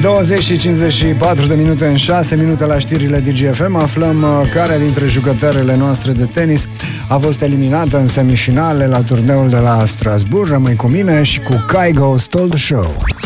20 și 54 de minute, în 6 minute la știrile DGFM aflăm care dintre jucătoarele noastre de tenis a fost eliminată în semifinale la turneul de la Strasbourg. Rămâi cu mine și cu Kygo Stole the Show.